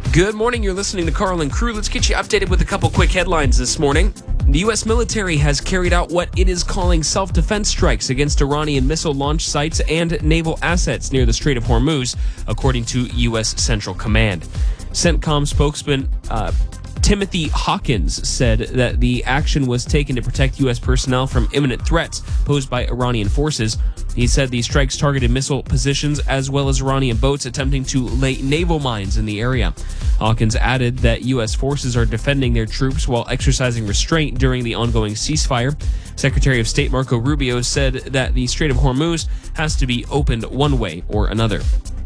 Good morning. You're listening to Carl and Crew. Let's get you updated with a couple quick headlines this morning. The U.S. military has carried out what it is calling self-defense strikes against Iranian missile launch sites and naval assets near the Strait of Hormuz, according to U.S. Central Command. CENTCOM spokesman Timothy Hawkins said that the action was taken to protect U.S. personnel from imminent threats posed by Iranian forces. He said these strikes targeted missile positions as well as Iranian boats attempting to lay naval mines in the area. Hawkins added that U.S. forces are defending their troops while exercising restraint during the ongoing ceasefire. Secretary of State Marco Rubio said that the Strait of Hormuz has to be opened one way or another.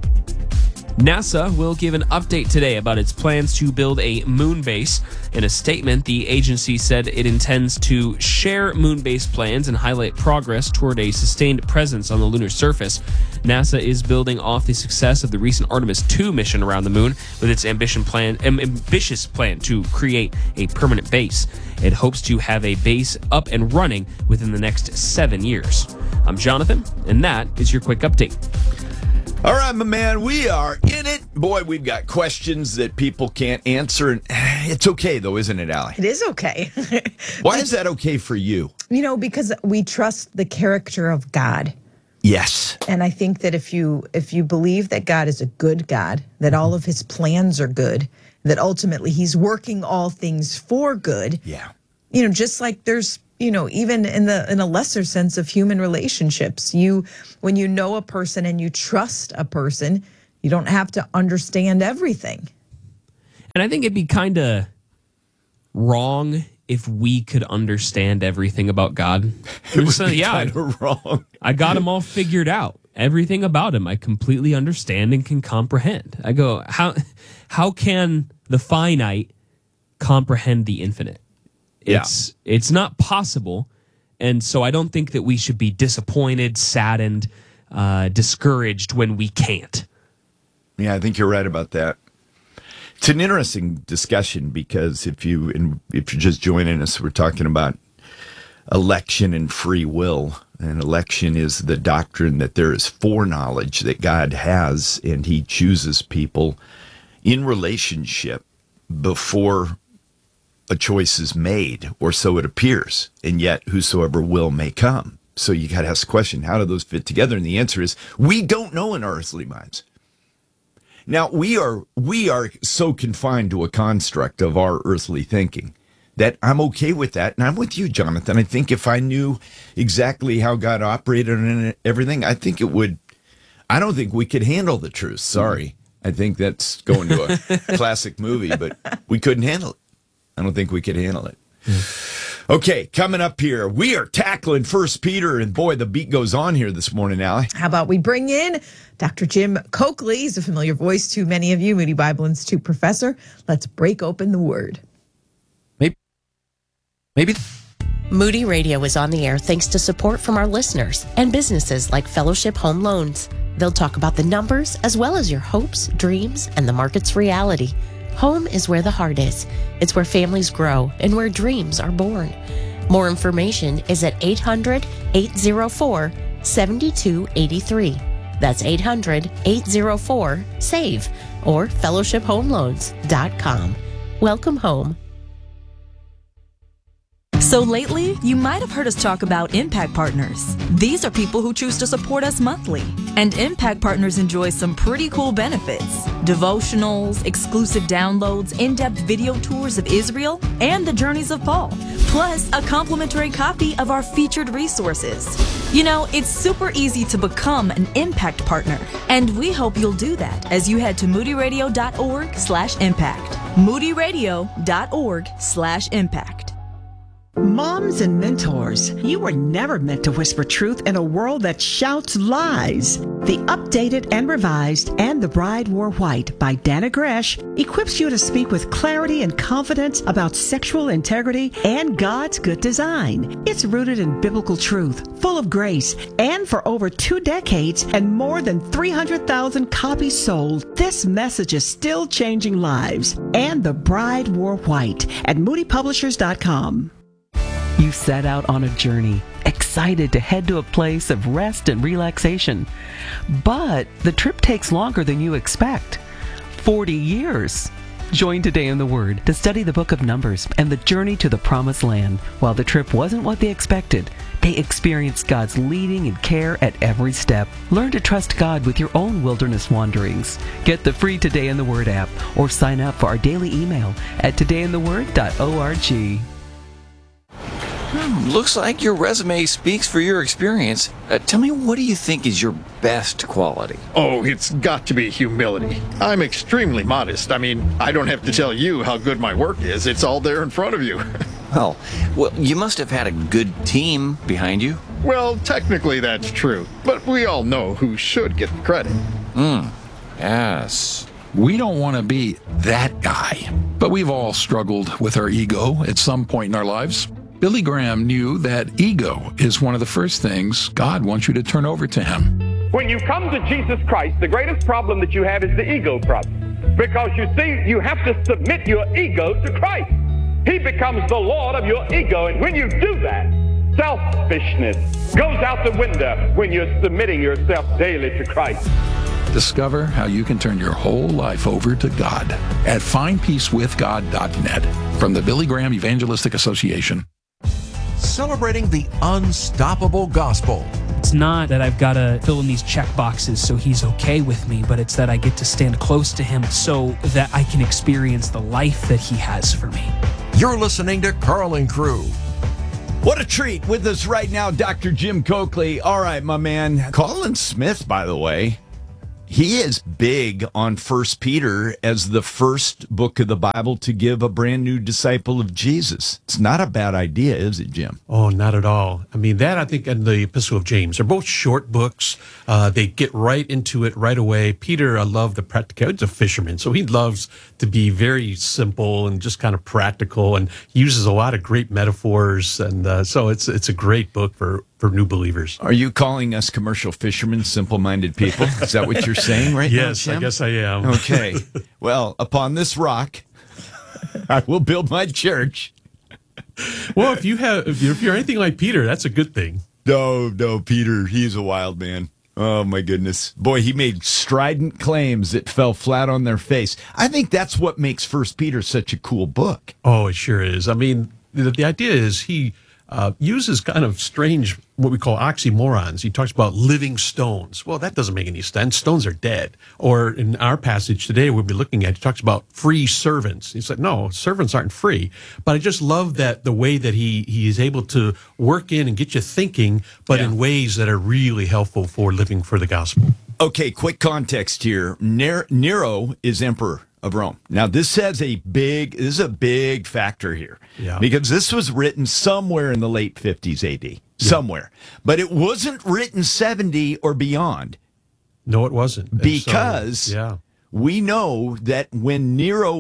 NASA will give an update today about its plans to build a moon base. In a statement, the agency said it intends to share moon base plans and highlight progress toward a sustained presence on the lunar surface. NASA is building off the success of the recent Artemis II mission around the moon with its ambitious plan to create a permanent base. It hopes to have a base up and running within the next 7 years. I'm Jonathan, and that is your quick update. All right, my man, we are in it. Boy, we've got questions that people can't answer. And it's okay, though, isn't it, Allie? It is okay. Why is that okay for you? You know, because we trust the character of God. Yes. And I think that if you believe that God is a good God, that all of his plans are good, that ultimately he's working all things for good. Yeah. You know, just like there's, even in a lesser sense of human relationships, when you know a person and you trust a person, you don't have to understand everything. And I think it'd be kind of wrong if we could understand everything about God. It would be kind of wrong. I got him all figured out. Everything about him I completely understand and can comprehend. I go, how can the finite comprehend the infinite? It's not possible, and so I don't think that we should be disappointed, saddened, discouraged when we can't. Yeah, I think you're right about that. It's an interesting discussion because if you're just joining us, we're talking about election and free will. And election is the doctrine that there is foreknowledge that God has, and he chooses people in relationship before a choice is made, or so it appears, and yet whosoever will may come. So you got to ask the question, how do those fit together? And the answer is, we don't know in our earthly minds. Now, we are so confined to a construct of our earthly thinking that I'm okay with that, and I'm with you, Jonathan. I think if I knew exactly how God operated and everything, I don't think we could handle the truth. Sorry. I think that's going to a classic movie, but we couldn't handle it. I don't think we could handle it. Okay, coming up here, we are tackling 1 Peter, and boy, the beat goes on here this morning, Allie. How about we bring in Dr. Jim Coakley? He's a familiar voice to many of you, Moody Bible Institute professor. Let's break open the Word. Maybe. Moody Radio is on the air thanks to support from our listeners and businesses like Fellowship Home Loans. They'll talk about the numbers as well as your hopes, dreams, and the market's reality. Home is where the heart is. It's where families grow and where dreams are born. More information is at 800-804-7283. That's 800-804-SAVE or fellowshiphomeloans.com. Welcome home. So lately, you might have heard us talk about Impact Partners. These are people who choose to support us monthly. And Impact Partners enjoy some pretty cool benefits. Devotionals, exclusive downloads, in-depth video tours of Israel, and the journeys of Paul. Plus, a complimentary copy of our featured resources. You know, it's super easy to become an Impact Partner. And we hope you'll do that as you head to moodyradio.org/impact. moodyradio.org/impact. Moms and mentors, you were never meant to whisper truth in a world that shouts lies. The updated and revised And the Bride Wore White by Dana Gresh equips you to speak with clarity and confidence about sexual integrity and God's good design. It's rooted in biblical truth, full of grace, and for over 2 decades and more than 300,000 copies sold, this message is still changing lives. And the Bride Wore White at moodypublishers.com. You set out on a journey, excited to head to a place of rest and relaxation. But the trip takes longer than you expect. 40 years. Join Today in the Word to study the book of Numbers and the journey to the Promised Land. While the trip wasn't what they expected, they experienced God's leading and care at every step. Learn to trust God with your own wilderness wanderings. Get the free Today in the Word app or sign up for our daily email at todayintheword.org. Looks like your resume speaks for your experience. Tell me, what do you think is your best quality? Oh, it's got to be humility. I'm extremely modest. I mean, I don't have to tell you how good my work is. It's all there in front of you. Well, you must have had a good team behind you. Well, technically that's true, but we all know who should get the credit. Yes. We don't want to be that guy, but we've all struggled with our ego at some point in our lives. Billy Graham knew that ego is one of the first things God wants you to turn over to him. When you come to Jesus Christ, the greatest problem that you have is the ego problem. Because you see, you have to submit your ego to Christ. He becomes the Lord of your ego. And when you do that, selfishness goes out the window when you're submitting yourself daily to Christ. Discover how you can turn your whole life over to God at findpeacewithgod.net from the Billy Graham Evangelistic Association. Celebrating the unstoppable gospel. It's not that I've got to fill in these check boxes so he's okay with me, but it's that I get to stand close to him so that I can experience the life that he has for me. You're listening to Carl Crew. What a treat. With us right now, Dr. Jim Coakley. All right, my man. Colin Smith, by the way, he is big on 1 Peter as the first book of the Bible to give a brand new disciple of Jesus. It's not a bad idea, is it, Jim? Oh, not at all. I mean, that I think and the Epistle of James are both short books. They get right into it right away. Peter, I love the practical. He's a fisherman, so he loves to be very simple and just kind of practical, and uses a lot of great metaphors. And so it's a great book for new believers. Are you calling us commercial fishermen simple-minded people? Is that what you're saying right now, Yes, Jim? I guess I am. Okay. Well, upon this rock, I will build my church. Well, if you're anything like Peter, that's a good thing. No, Peter, he's a wild man. Oh, my goodness. Boy, he made strident claims that fell flat on their face. I think that's what makes 1 Peter such a cool book. Oh, it sure is. I mean, the idea is he uses kind of strange, what we call oxymorons. He talks about living stones. Well, that doesn't make any sense. Stones are dead. Or in our passage today, we'll be looking at, he talks about free servants. He said, no, servants aren't free. But I just love that the way that he is able to work in and get you thinking, but in ways that are really helpful for living for the gospel. Okay, quick context here. Nero is emperor of Rome. Now, this is a big factor here. Yeah. Because this was written somewhere in the late 50s AD. Somewhere. But it wasn't written 70 or beyond. No, it wasn't. Because we know that when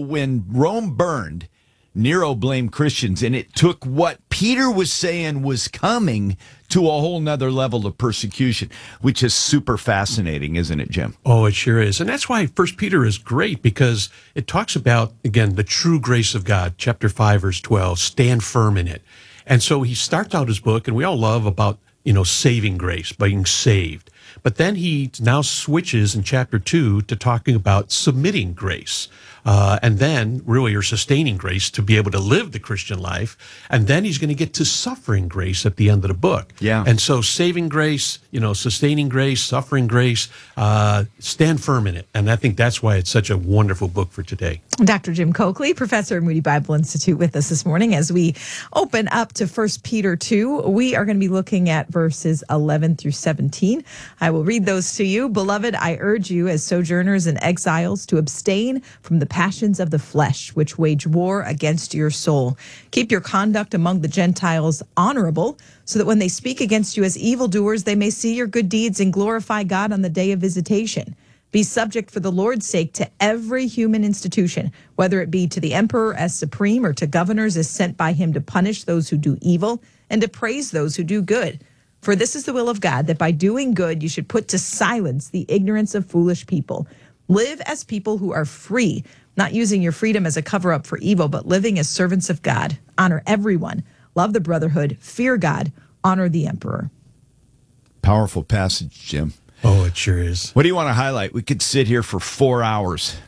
Rome burned, Nero blamed Christians, and it took what Peter was saying was coming to a whole nother level of persecution, which is super fascinating, isn't it, Jim? Oh, it sure is. And that's why 1 Peter is great, because it talks about, again, the true grace of God, chapter 5, verse 12, stand firm in it. And so he starts out his book, and we all love about, saving grace, being saved. But then he now switches in chapter 2 to talking about submitting grace. And then really your sustaining grace to be able to live the Christian life. And then he's going to get to suffering grace at the end of the book. Yeah. And so saving grace, sustaining grace, suffering grace, stand firm in it. And I think that's why it's such a wonderful book for today. Dr. Jim Coakley, professor at Moody Bible Institute, with us this morning as we open up to 1 Peter 2. We are going to be looking at verses 11 through 17. I will read those to you. Beloved, I urge you as sojourners and exiles to abstain from the passions of the flesh, which wage war against your soul. Keep your conduct among the Gentiles honorable, so that when they speak against you as evildoers, they may see your good deeds and glorify God on the day of visitation. Be subject for the Lord's sake to every human institution, whether it be to the emperor as supreme or to governors as sent by him to punish those who do evil and to praise those who do good. For this is the will of God, that by doing good you should put to silence the ignorance of foolish people. Live as people who are free, not using your freedom as a cover-up for evil, but living as servants of God. Honor everyone. Love the brotherhood. Fear God. Honor the emperor. Powerful passage, Jim. Oh, it sure is. What do you want to highlight? We could sit here for 4 hours.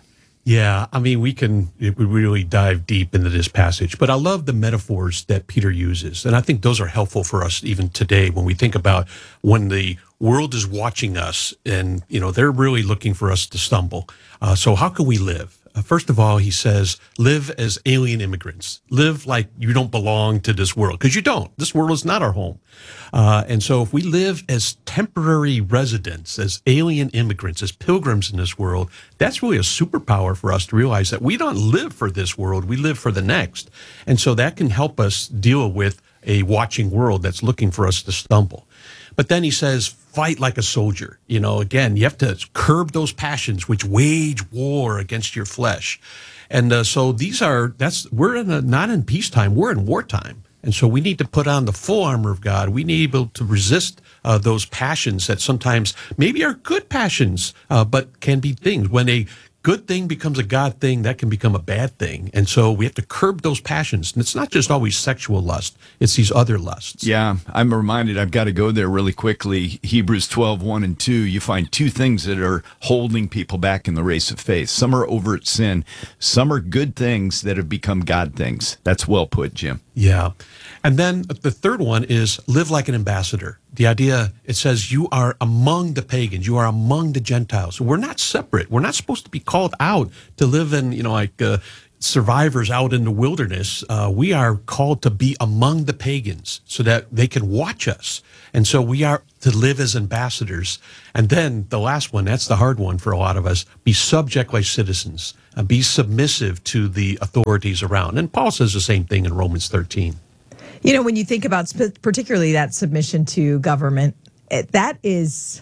Yeah, I mean, we really dive deep into this passage, but I love the metaphors that Peter uses. And I think those are helpful for us even today when we think about when the world is watching us and, they're really looking for us to stumble. So how can we live? First of all, he says, live as alien immigrants. Live like you don't belong to this world, because you don't. This world is not our home. And so if we live as temporary residents, as alien immigrants, as pilgrims in this world, that's really a superpower for us to realize that we don't live for this world, we live for the next. And so that can help us deal with a watching world that's looking for us to stumble. But then he says, fight like a soldier. Again, you have to curb those passions which wage war against your flesh. And so we're not in peacetime, we're in wartime. And so we need to put on the full armor of God. We need to be able to resist those passions that sometimes maybe are good passions, but can be things. When a good thing becomes a God thing, that can become a bad thing. And so we have to curb those passions. And it's not just always sexual lust, it's these other lusts. Yeah, I'm reminded, I've got to go there really quickly. Hebrews 12:1 and 2, you find two things that are holding people back in the race of faith. Some are overt sin. Some are good things that have become God things. That's well put, Jim. Yeah. And then the third one is live like an ambassador. The idea, it says you are among the pagans, you are among the Gentiles. So we're not separate. We're not supposed to be called out to live in, survivors out in the wilderness. We are called to be among the pagans so that they can watch us. And so we are to live as ambassadors. And then the last one, that's the hard one for a lot of us, be subject like citizens, be submissive to the authorities around. And Paul says the same thing in Romans 13. When you think about particularly that submission to government, that is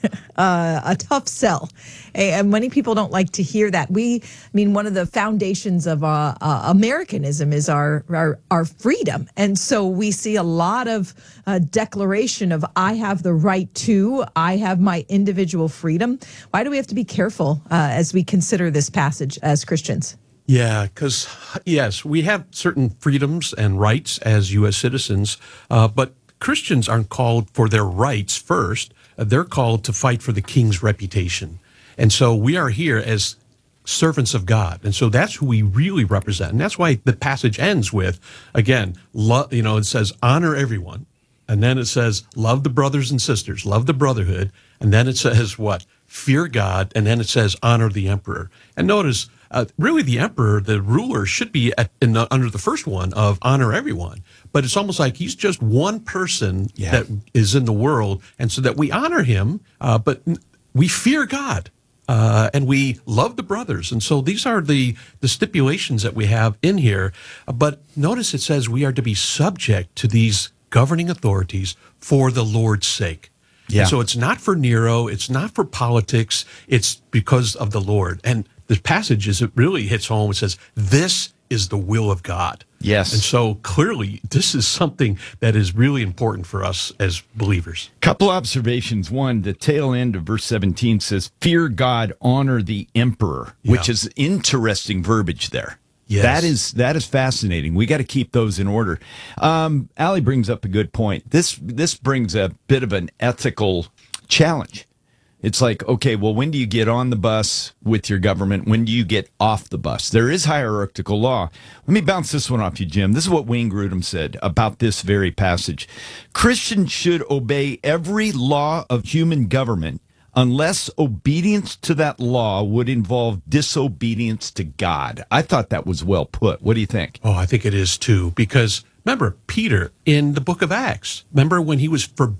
a tough sell. And many people don't like to hear that. One of the foundations of Americanism is our freedom. And so we see a lot of declaration of, I have the right to, I have my individual freedom. Why do we have to be careful as we consider this passage as Christians? Yeah, because, yes, we have certain freedoms and rights as U.S. citizens, but Christians aren't called for their rights first. They're called to fight for the king's reputation. And so we are here as servants of God. And so that's who we really represent. And that's why the passage ends with, again, it says, honor everyone. And then it says, love the brothers and sisters, love the brotherhood. And then it says what? Fear God. And then it says, honor the emperor. And notice, really, the emperor, the ruler, should be under the first one of honor everyone. But it's almost like he's just one person that is in the world. And so that we honor him, but we fear God and we love the brothers. And so these are the stipulations that we have in here. But notice it says we are to be subject to these governing authorities for the Lord's sake. Yeah. And so it's not for Nero. It's not for politics. It's because of the Lord. And the passage it really hits home. It says, this is the will of God. Yes. And so clearly, this is something that is really important for us as believers. Couple observations. One, the tail end of verse 17 says, fear God, honor the emperor, which is interesting verbiage there. Yes. That is fascinating. We got to keep those in order. Allie brings up a good point. This brings a bit of an ethical challenge. It's like, okay, well, when do you get on the bus with your government? When do you get off the bus? There is hierarchical law. Let me bounce this one off you, Jim. This is what Wayne Grudem said about this very passage. Christians should obey every law of human government unless obedience to that law would involve disobedience to God. I thought that was well put. What do you think? Oh, I think it is too. Because remember, Peter in the book of Acts, remember when he was forbidden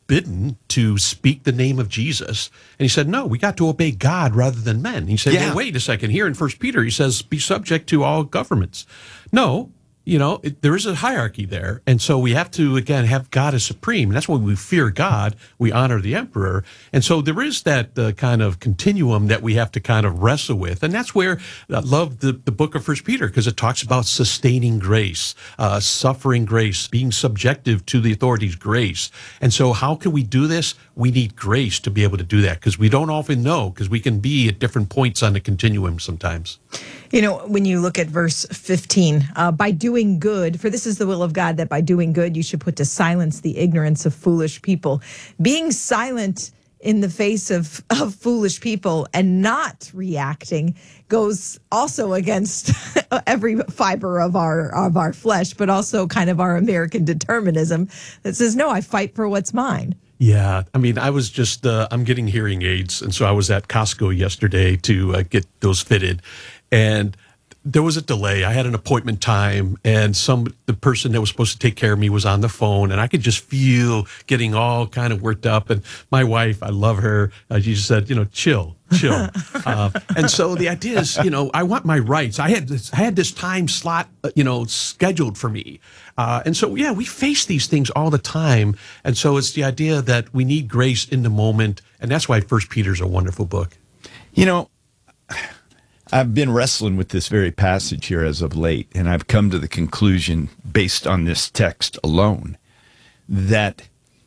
to speak the name of Jesus. And he said, no, we got to obey God rather than men. He said, hey, wait a second. Here in 1 Peter, he says, be subject to all governments. No, there is a hierarchy there. And so we have to, again, have God as supreme. And that's why we fear God. We honor the emperor. And so there is that kind of continuum that we have to kind of wrestle with. And that's where I love the book of 1 Peter, because it talks about sustaining grace, suffering grace, being subjective to the authorities' grace. And so how can we do this? We need grace to be able to do that, because we don't often know, because we can be at different points on the continuum sometimes. When you look at verse 15, by doing good, for this is the will of God, that by doing good you should put to silence the ignorance of foolish people. Being silent in the face of foolish people and not reacting goes also against every fiber of our flesh, but also kind of our American determinism that says, no, I fight for what's mine. Yeah, I mean, I was just, I'm getting hearing aids, and so I was at Costco yesterday to get those fitted, and there was a delay. I had an appointment time, and the person that was supposed to take care of me was on the phone, and I could just feel getting all kind of worked up. And my wife, I love her. She just said, chill. And so the idea is, I want my rights. I had this time slot, scheduled for me. And so, yeah, we face these things all the time. And so it's the idea that we need grace in the moment. And that's why 1 Peter's a wonderful book. I've been wrestling with this very passage here as of late, and I've come to the conclusion, based on this text alone, that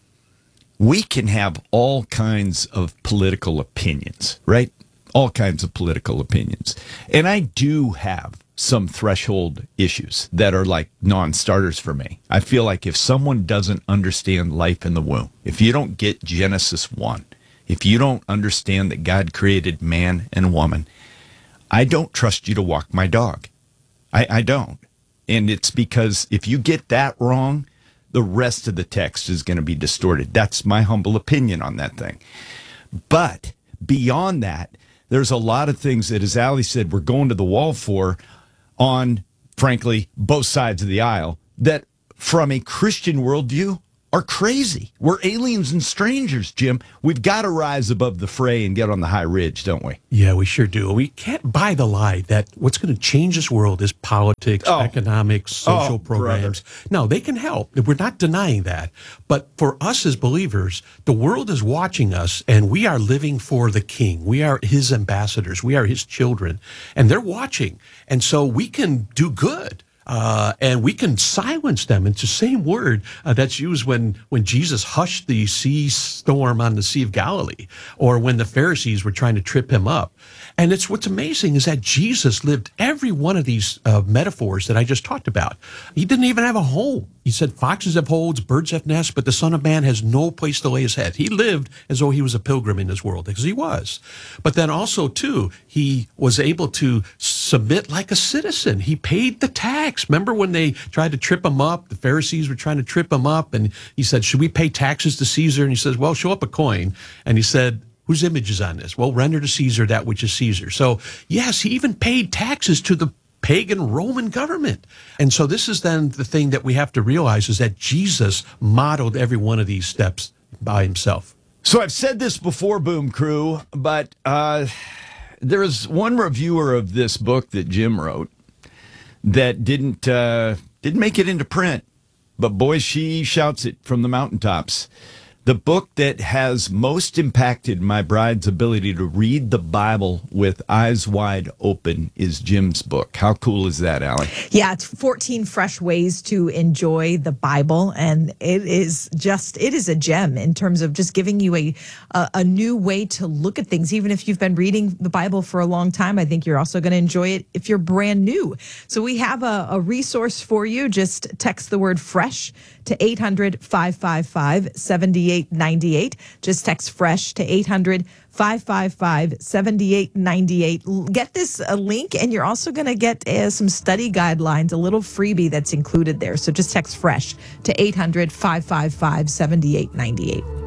we can have all kinds of political opinions, right? All kinds of political opinions. And I do have some threshold issues that are like non-starters for me. I feel like if someone doesn't understand life in the womb, if you don't get Genesis 1, if you don't understand that God created man and woman, I don't trust you to walk my dog. I don't. And it's because if you get that wrong, the rest of the text is going to be distorted. That's my humble opinion on that thing. But beyond that, there's a lot of things that, as Allie said, we're going to the wall for on, frankly, both sides of the aisle that from a Christian worldview are crazy. We're aliens and strangers, Jim. We've got to rise above the fray and get on the high ridge, don't we? Yeah, we sure do. We can't buy the lie that what's going to change this world is politics, economics, social programs. Brother. No, they can help. We're not denying that. But for us as believers, the world is watching us, and we are living for the King. We are his ambassadors. We are his children, and they're watching. And so we can do good. And we can silence them. It's the same word that's used when Jesus hushed the sea storm on the Sea of Galilee, or when the Pharisees were trying to trip him up. And it's what's amazing is that Jesus lived every one of these metaphors that I just talked about. He didn't even have a home. He said, foxes have holes, birds have nests, but the Son of Man has no place to lay his head. He lived as though he was a pilgrim in this world, because he was. But then also, too, he was able to submit like a citizen. He paid the tax. Remember when they tried to trip him up? The Pharisees were trying to trip him up, and he said, should we pay taxes to Caesar? And he says, well, show up a coin. And he said, whose image is on this? Well, render to Caesar that which is Caesar. So, yes, he even paid taxes to the pagan Roman government. And so this is then the thing that we have to realize is that Jesus modeled every one of these steps by himself. So I've said this before, Boom Crew, but there is one reviewer of this book that Jim wrote that didn't make it into print, but boy, she shouts it from the mountaintops. The book that has most impacted my bride's ability to read the Bible with eyes wide open is Jim's book. How cool is that, Allie? Yeah, it's 14 fresh ways to enjoy the Bible, and it is a gem in terms of just giving you a new way to look at things. Even if you've been reading the Bible for a long time, I think you're also going to enjoy it if you're brand new. So we have a resource for you. Just text the word FRESH to 800-555-7898. Just text FRESH to 800-555-7898. Get this link, and you're also going to get some study guidelines, a little freebie that's included there. So just text FRESH to 800-555-7898.